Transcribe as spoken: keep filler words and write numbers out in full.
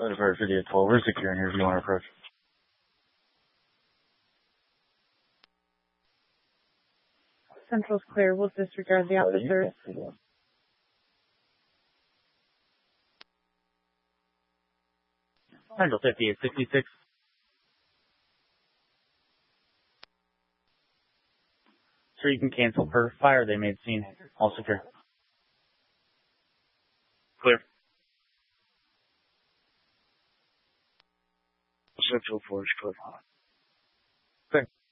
Fire City at twelve. We're securing here if you want to approach. Central's clear. We'll disregard the officers. Central fifty-eight sixty-six. So you can cancel per fire they made scene. All secure. Clear. Central Force clear. Clear.